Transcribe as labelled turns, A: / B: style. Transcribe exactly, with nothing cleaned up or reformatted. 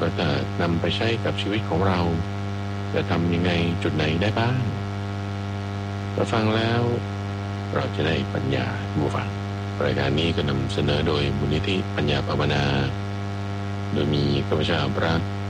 A: ก็จะนำไปใช้กับชีวิตของเราจะทำยังไงจุดไหนได้บ้างเราฟังแล้วเราจะได้ปัญญาบูฟังรายการนี้ก็นำเสนอโดยมูลนิธิปัญญาภาวนาโดยมีข้าพเจ้าพระ